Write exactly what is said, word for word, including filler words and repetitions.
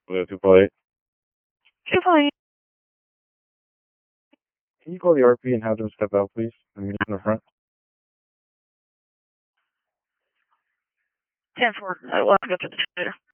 We have two point eight. two point eight. Can you call the R P and have them step out, please? I'm in the front. ten four. I will have to go to the later.